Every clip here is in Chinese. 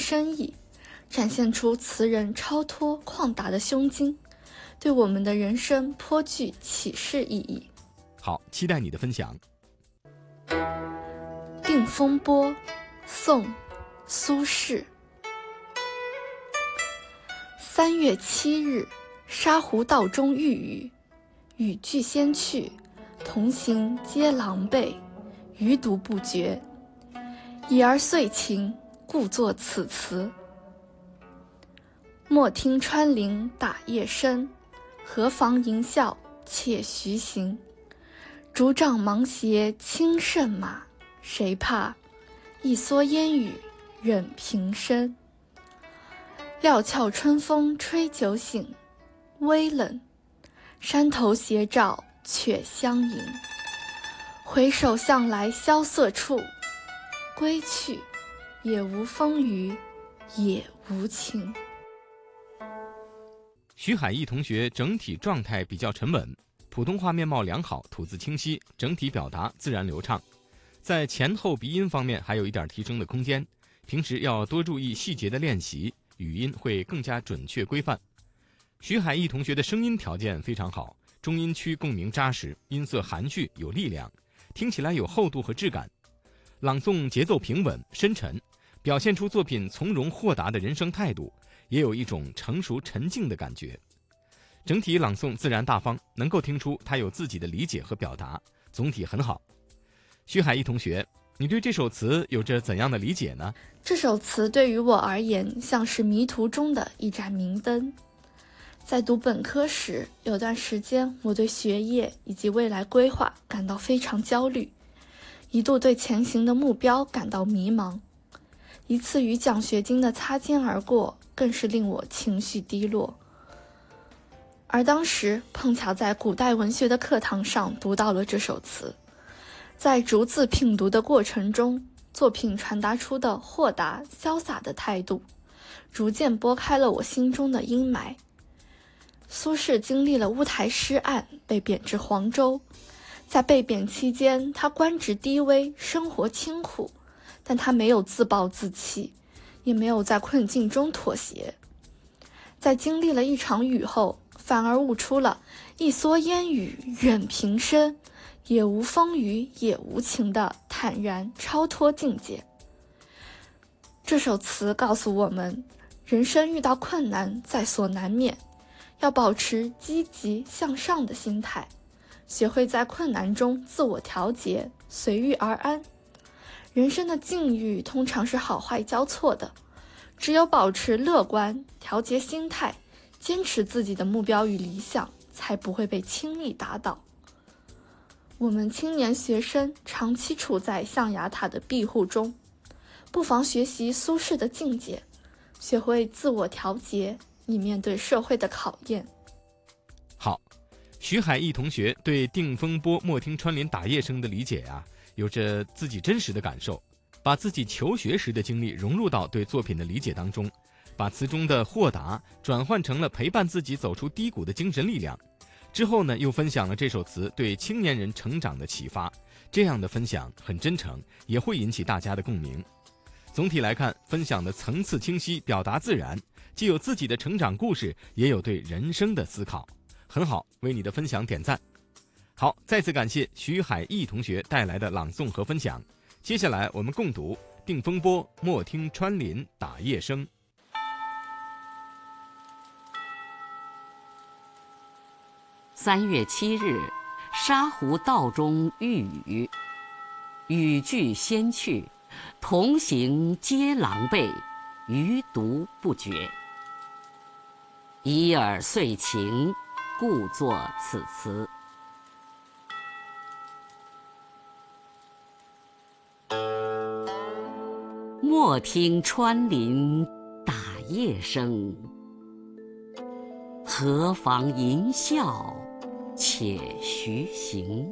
深意，展现出词人超脱旷达的胸襟，对我们的人生颇具启示意义。 好，期待你的分享。 定风波，宋·苏轼。3月7日，沙湖道中遇雨，雨具先去，同行皆狼狈，余独不觉。已而遂晴，故作此词。莫听穿林打叶声，何妨吟啸且徐行。竹杖芒鞋轻胜马，谁怕？一蓑烟雨任平生。料峭春风吹酒醒，微冷，山头斜照却相迎。回首向来萧瑟处，归去，也无风雨也无晴。 徐海义同学整体状态比较沉稳，普通话面貌良好，吐字清晰，整体表达自然流畅。在前后鼻音方面还有一点提升的空间，平时要多注意细节的练习，语音会更加准确规范。徐海义同学的声音条件非常好，中音区共鸣扎实，音色含蓄有力量，听起来有厚度和质感。朗诵节奏平稳深沉，表现出作品从容豁达的人生态度，也有一种成熟沉静的感觉。整体朗诵自然大方，能够听出他有自己的理解和表达，总体很好。徐海义同学，你对这首词有着怎样的理解呢？ 这首词对于我而言，像是迷途中的一盏明灯。在读本科时，有段时间我对学业以及未来规划感到非常焦虑，一度对前行的目标感到迷茫。一次与奖学金的擦肩而过，更是令我情绪低落。而当时碰巧在古代文学的课堂上读到了这首词，在逐字品读的过程中，作品传达出的豁达潇洒的态度，逐渐拨开了我心中的阴霾。苏轼经历了乌台诗案，被贬至黄州。在被贬期间，他官职低微，生活清苦，但他没有自暴自弃，也没有在困境中妥协。在经历了一场雨后，反而悟出了一蓑烟雨任平生，也无风雨也无晴的坦然超脱境界。这首词告诉我们，人生遇到困难在所难免，要保持积极向上的心态，学会在困难中自我调节，随遇而安。人生的境遇通常是好坏交错的，只有保持乐观，调节心态，坚持自己的目标与理想，才不会被轻易打倒。我们青年学生长期处在象牙塔的庇护中，不妨学习苏轼的境界，学会自我调节，以面对社会的考验。 好，徐海义同学对定风波莫听穿林打叶声的理解有着自己真实的感受，把自己求学时的经历融入到对作品的理解当中，把词中的豁达转换成了陪伴自己走出低谷的精神力量。之后呢，又分享了这首词对青年人成长的启发，这样的分享很真诚，也会引起大家的共鸣。总体来看，分享的层次清晰，表达自然，既有自己的成长故事，也有对人生的思考，很好，为你的分享点赞。好，再次感谢徐海义同学带来的朗诵和分享。接下来我们共读定风波莫听穿林打叶声。 3月7日，沙湖道中遇雨，雨具先去，同行皆狼狈，余独不觉。已而遂晴，故作此词。莫听穿林打叶声，何妨吟啸且徐行。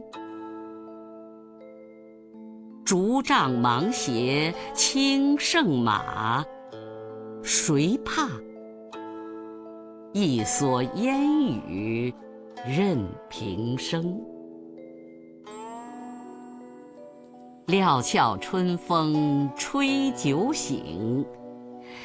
竹杖芒鞋轻胜马，谁怕？一蓑烟雨任平生。料峭春风吹酒醒，